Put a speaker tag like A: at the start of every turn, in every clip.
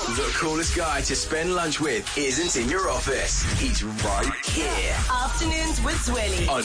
A: The coolest guy to spend lunch with isn't in your office. He's right here.
B: Afternoons with Zweli
A: On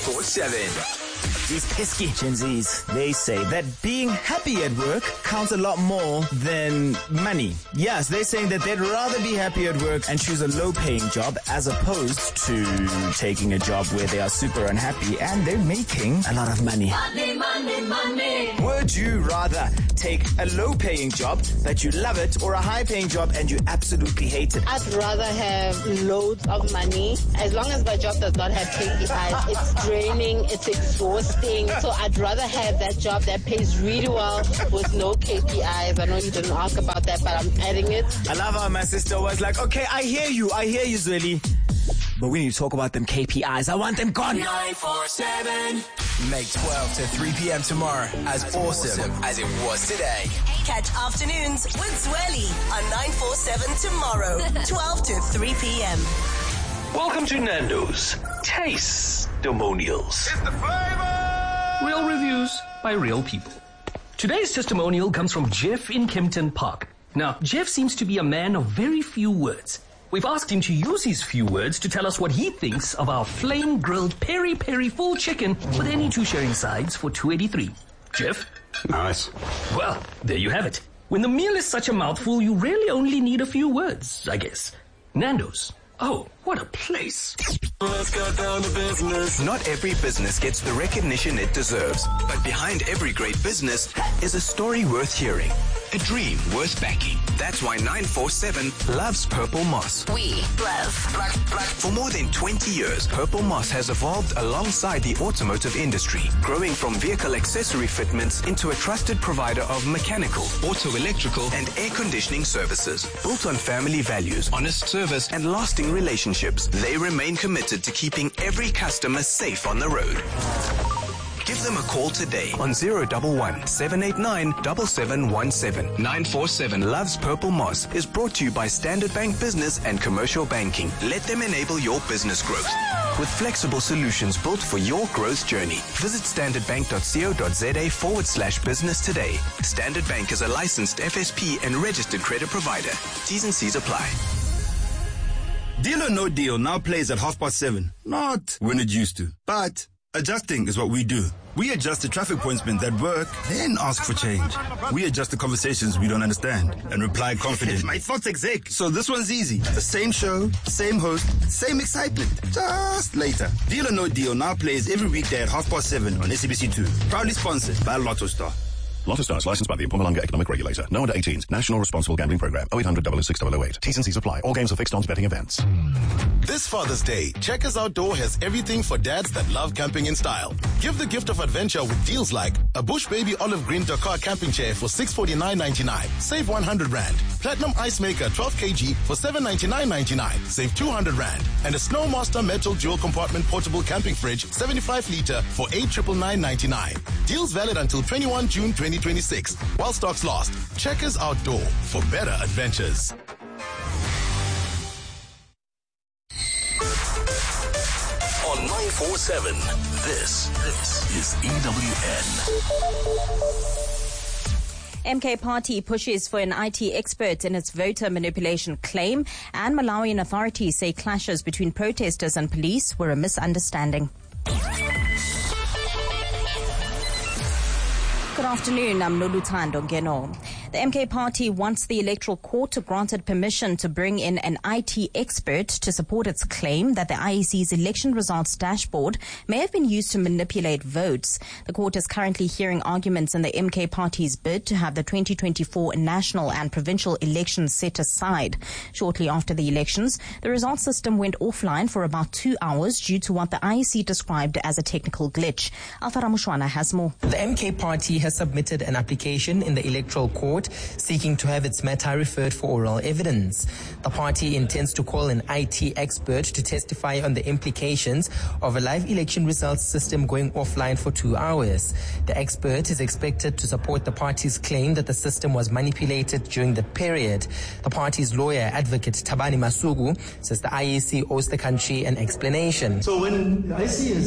A: 947.
C: These pesky Gen Zs, they say that being happy at work counts a lot more than money. Yes, they're saying that they'd rather be happy at work and choose a low-paying job as opposed to taking a job where they are super unhappy and they're making a lot of money.
B: Money, money, money.
C: Would you rather take a low-paying job that you love it or a high-paying job and you absolutely hate it?
D: I'd rather have loads of money. As long as my job does not have KPIs, it's draining, it's exhausting. So I'd rather have that job that pays really well with no KPIs. I know you didn't ask about that, but I'm adding it.
C: I love how my sister was like, okay, I hear you, Zweli. But we need to talk about them KPIs. I want them gone.
A: 947. Make 12 to 3 p.m. tomorrow as awesome as it was today.
B: Catch Afternoons with Zweli on 947 tomorrow, 12 to 3 p.m.
E: Welcome to Nando's Taste-Demonials.
A: It's the flavor!
E: Real reviews by real people. Today's testimonial comes from Jeff in Kempton Park. Now, Jeff seems to be a man of very few words. We've asked him to use his few words to tell us what he thinks of our flame-grilled peri-peri full chicken with any two sharing sides for $2.83. Jeff?
F: Nice.
E: Well, there you have it. When the meal is such a mouthful, you really only need a few words, I guess. Nando's. Oh, what a place.
A: Let's get down to business. Not every business gets the recognition it deserves, but behind every great business is a story worth hearing. A dream worth backing. That's why 947 loves Purple Moss.
B: We love
A: Black. For more than 20 years, Purple Moss has evolved alongside the automotive industry, growing from vehicle accessory fitments into a trusted provider of mechanical, auto electrical, and air conditioning services. Built on family values, honest service, and lasting relationships, they remain committed to keeping every customer safe on the road. Give them a call today on 011 789 7717. 947 Loves Purple Moss is brought to you by Standard Bank Business and Commercial Banking. Let them enable your business growth with flexible solutions built for your growth journey. Visit standardbank.co.za/business today. Standard Bank is a licensed FSP and registered credit provider. T's and C's apply.
F: Deal or No Deal now plays at 7:30. Not when it used to, but adjusting is what we do. We adjust the traffic points meant that work, then ask for change. We adjust the conversations we don't understand and reply confident. My thoughts exec. So this one's easy. The same show, same host, same excitement. Just later. Deal or No Deal now plays every weekday at 7:30 on SABC2. Proudly sponsored by Lotto Star.
G: Lotto Stars licensed by the Mpumalanga Economic Regulator. No under 18s. National Responsible Gambling Program. 0800 006 008. T's and C's apply. All games are fixed odds betting events.
H: This Father's Day, Checkers Outdoor has everything for dads that love camping in style. Give the gift of adventure with deals like a Bush Baby Olive Green Dakar camping chair for $649.99. Save 100 Rand. Platinum Ice Maker 12 kg for $799.99. Save 200 Rand. And a Snowmaster Metal Dual Compartment Portable Camping Fridge 75 liter for $899.99. Deals valid until 21 June 2026. While stocks last. Checkers Outdoor for better adventures.
E: On 947, this is EWN.
I: MK Party pushes for an IT expert in its voter manipulation claim, and Malawian authorities say clashes between protesters and police were a misunderstanding. Good afternoon, I'm Noluthando Ngeno. The MK Party wants the Electoral Court to grant it permission to bring in an IT expert to support its claim that the IEC's election results dashboard may have been used to manipulate votes. The court is currently hearing arguments in the MK Party's bid to have the 2024 national and provincial elections set aside. Shortly after the elections, the results system went offline for about 2 hours due to what the IEC described as a technical glitch. Alfara Mushwana has more.
J: The MK Party has submitted an application in the Electoral Court seeking to have its matter referred for oral evidence. The party intends to call an IT expert to testify on the implications of a live election results system going offline for 2 hours. The expert is expected to support the party's claim that the system was manipulated during the period. The party's lawyer, advocate Tabani Masugu, says the IEC owes the country an explanation.
K: So when the IEC has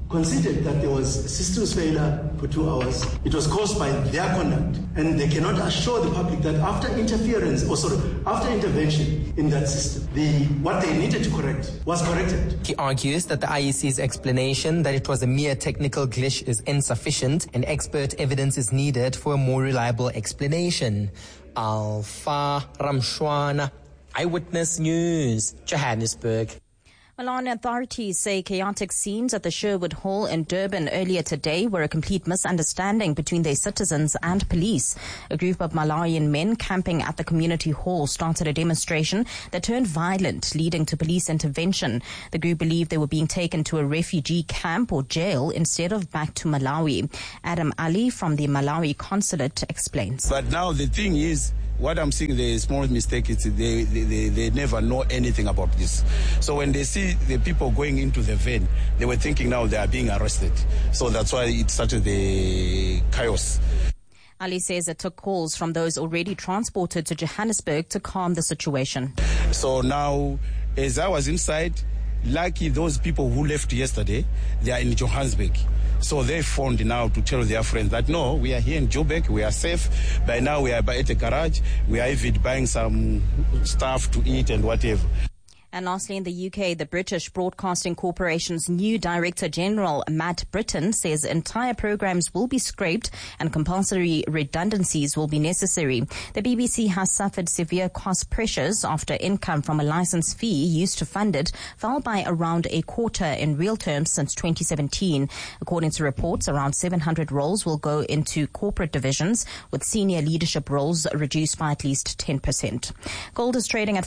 K: considered that there was systems failure for 2 hours. It was caused by their conduct, and they cannot assure the public that after intervention in that system, what they needed to correct was corrected.
J: He argues that the IEC's explanation that it was a mere technical glitch is insufficient and expert evidence is needed for a more reliable explanation. Alpha Ramshwana, Eyewitness News, Johannesburg.
I: Malawi authorities say chaotic scenes at the Sherwood Hall in Durban earlier today were a complete misunderstanding between their citizens and police. A group of Malawian men camping at the community hall started a demonstration that turned violent, leading to police intervention. The group believed they were being taken to a refugee camp or jail instead of back to Malawi. Adam Ali from the Malawi consulate explains.
L: But now the thing is, what I'm seeing, the small mistake is they never know anything about this. So when they see the people going into the van, they were thinking now they are being arrested. So that's why it started the chaos.
I: Ali says it took calls from those already transported to Johannesburg to calm the situation.
L: So now, as I was inside, lucky those people who left yesterday, they are in Johannesburg. So they phoned now to tell their friends that no, we are here in Joburg, we are safe. By now we are at a garage, we are even buying some stuff to eat and whatever.
I: And lastly, in the UK, the British Broadcasting Corporation's new Director General, Matt Britton, says entire programs will be scrapped and compulsory redundancies will be necessary. The BBC has suffered severe cost pressures after income from a license fee used to fund it fell by around a quarter in real terms since 2017. According to reports, around 700 roles will go into corporate divisions, with senior leadership roles reduced by at least 10%. Gold is trading at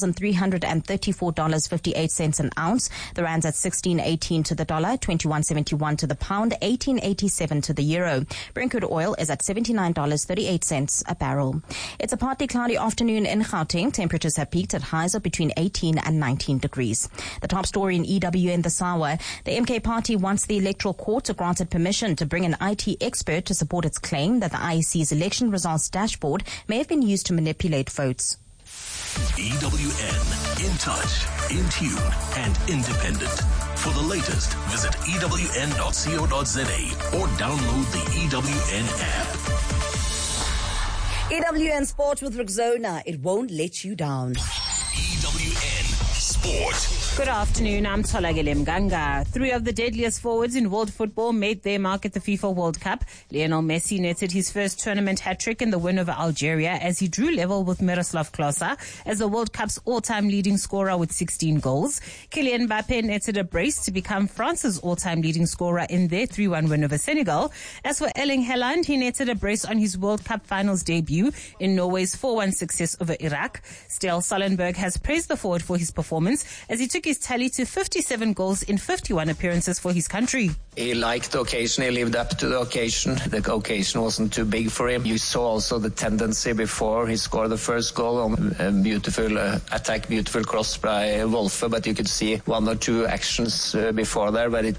I: $4,334.58 an ounce. The rand's at 16.18 to the dollar, 21.71 to the pound, 18.87 to the euro. Brent crude oil is at $79.38 a barrel. It's a partly cloudy afternoon in Gauteng. Temperatures have peaked at highs of between 18 and 19 degrees. The top story in EWN this hour: the MK party wants the Electoral Court to grant it permission to bring an IT expert to support its claim that the IEC's election results dashboard may have been used to manipulate votes.
M: EWN, in touch, in tune, and independent. For the latest, visit ewn.co.za or download the EWN app.
N: EWN Sport with Rexona. It won't let you down.
M: EWN Sport.
O: Good afternoon, I'm Tolagile Mganga. Three of the deadliest forwards in world football made their mark at the FIFA World Cup. Lionel Messi netted his first tournament hat-trick in the win over Algeria as he drew level with Miroslav Klose as the World Cup's all-time leading scorer with 16 goals. Kylian Mbappe netted a brace to become France's all-time leading scorer in their 3-1 win over Senegal. As for Erling Haaland, he netted a brace on his World Cup finals debut in Norway's 4-1 success over Iraq. Still, Sullenberg has praised the forward for his performance as he took his tally to 57 goals in 51 appearances for his country.
P: He liked the occasion, he lived up to the occasion. The occasion wasn't too big for him. You saw also the tendency before he scored the first goal on a beautiful attack, beautiful cross by Wolfe, but you could see one or two actions before there where it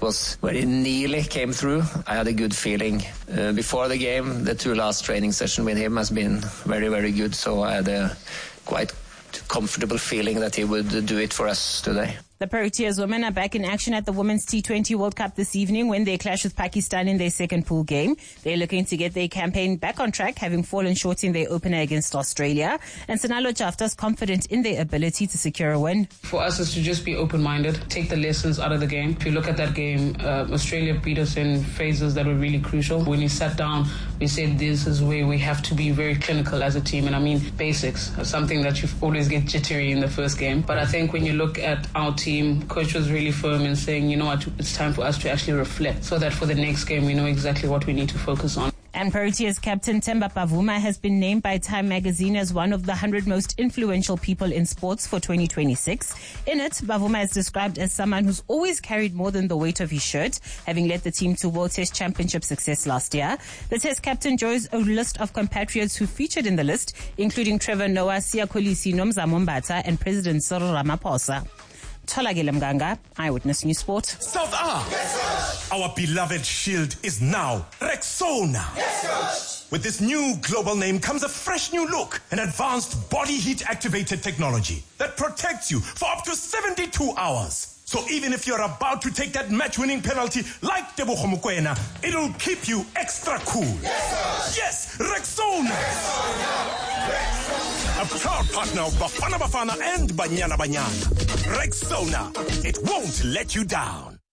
P: nearly came through. I had a good feeling. Before the game, the two last training sessions with him has been very, very good, so I had a quite comfortable feeling that he would do it for us today.
O: The Proteas women are back in action at the Women's T20 World Cup this evening when they clash with Pakistan in their second pool game. They're looking to get their campaign back on track, having fallen short in their opener against Australia. And Sanalo Jafta's confident in their ability to secure a win.
Q: For us is to just be open-minded, take the lessons out of the game. If you look at that game, Australia beat us in phases that were really crucial. When we sat down, we said this is where we have to be very clinical as a team. And I mean basics, something that you always get jittery in the first game. But I think when you look at our team, coach was really firm in saying, you know what, it's time for us to actually reflect so that for the next game we know exactly what we need to focus on.
O: And Proteas captain Themba Bavuma has been named by Time magazine as one of the 100 most influential people in sports for 2026. In it, Bavuma is described as someone who's always carried more than the weight of his shirt, having led the team to World Test Championship success last year. The Test captain joins a list of compatriots who featured in the list, including Trevor Noah, Siya Kolisi, Nomza Mombata, and President Cyril Ramaphosa. Tolagile Mganga, Eyewitness News Sport.
R: South A, our beloved shield is now Rexona.
S: Yes, coach.
R: With this new global name comes a fresh new look, an advanced body heat activated technology that protects you for up to 72 hours. So even if you're about to take that match-winning penalty like Tebogo Mokoena, it'll keep you extra cool. Yes, Rexona! A proud partner of Bafana Bafana and Banyana Banyana. Rexona. It won't let you down.